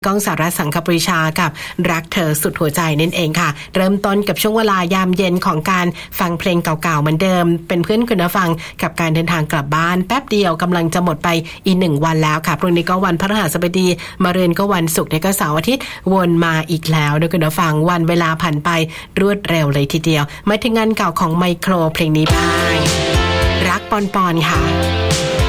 ก้องสหรัฐสังคปริชากับรักเธอสุดหัวใจนั่นเองค่ะเริ่มต้นกับช่วงเวลายามเย็นของการฟังเพลงเก่าๆเหมือนเดิมเป็นเพื่อนคุณผู้ฟังกับการเดินทางกลับบ้านแป๊บเดียวกำลังจะหมดไปอีก1วันแล้วค่ะพรุ่งนี้ก็วันพฤหัสบดีมะรืนก็วันศุกร์และก็เสาร์อาทิตย์วนมาอีกแล้วนะคุณผู้ฟังวันเวลาผ่านไปรวดเร็วเลยทีเดียวมาถึงงานเก่าของไมโครเพลงนี้บ้างรักปอนๆค่ะ